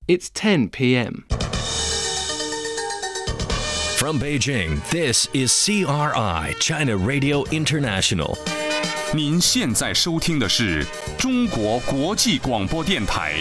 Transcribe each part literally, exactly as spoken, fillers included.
It's ten p m From Beijing, this is C R I, China Radio International. 您现在收听的是中国国际广播电台。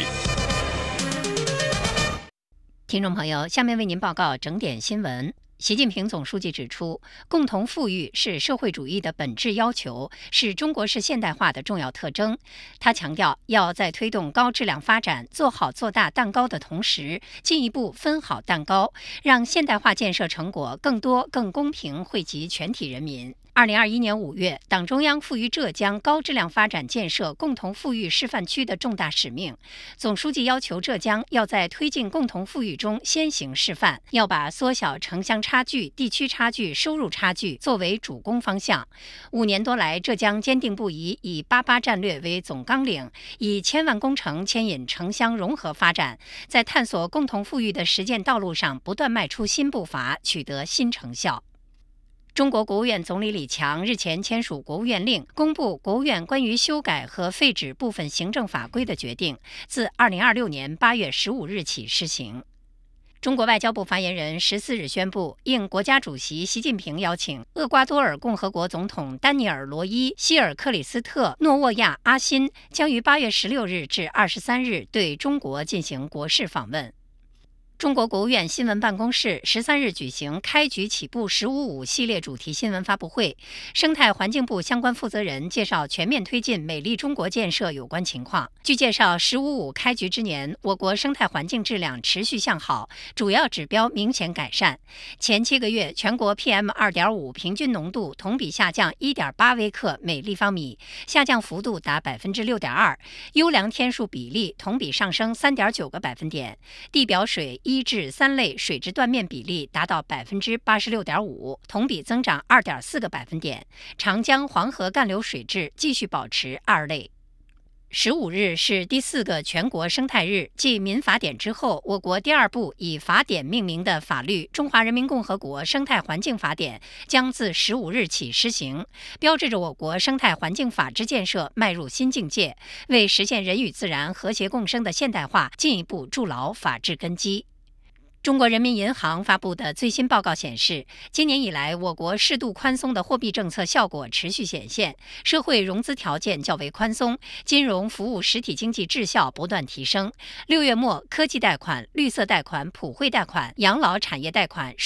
听众朋友，下面为您报告整点新闻。习近平总书记指出，共同富裕是社会主义的本质要求，是中国式现代化的重要特征。他强调，要在推动高质量发展、做好做大蛋糕的同时，进一步分好蛋糕，让现代化建设成果更多、更公平惠及全体人民。二零二一年五月，党中央赋予浙江高质量发展建设共同富裕示范区的重大使命。总书记要求浙江要在推进共同富裕中先行示范，要把缩小城乡差距、地区差距、收入差距作为主攻方向。五年多来，浙江坚定不移以“八八”战略为总纲领，以千万工程牵引城乡融合发展，在探索共同富裕的实践道路上不断迈出新步伐，取得新成效。中国国务院总理李强日前签署国务院令，公布国务院关于修改和废止部分行政法规的决定，自二零二六年八月十五日起施行。中国外交部发言人十四日宣布，应国家主席习近平邀请，厄瓜多尔共和国总统丹尼尔·罗伊·希尔克里斯特·诺沃亚·阿辛将于八月十六日至二十三日对中国进行国事访问。中国国务院新闻办公室十三日举行开局起步“十五五”系列主题新闻发布会，生态环境部相关负责人介绍全面推进美丽中国建设有关情况。据介绍，“十五五”开局之年，我国生态环境质量持续向好，主要指标明显改善。前七个月，全国 P M 二点五 平均浓度同比下降 一点八 微克每立方米，下降幅度达 百分之六点二， 优良天数比例同比上升 三点九个百分点，地表水一至三类水质断面比例达到 百分之八十六点五， 同比增长 二点四个百分点。长江、黄河干流水质继续保持二类。十五日是第四个全国生态日，继民法典之后，我国第二部以法典命名的法律《中华人民共和国生态环境法典》将自十五日起施行，标志着我国生态环境法治建设迈入新境界，为实现人与自然和谐共生的现代化进一步筑牢法治根基。中国人民银行发布的最新报告显示，今年以来，我国适度宽松的货币政策效果持续显现，社会融资条件较为宽松，金融服务实体经济质效不断提升。六月末，科技贷款、绿色贷款、普惠贷款、养老产业贷款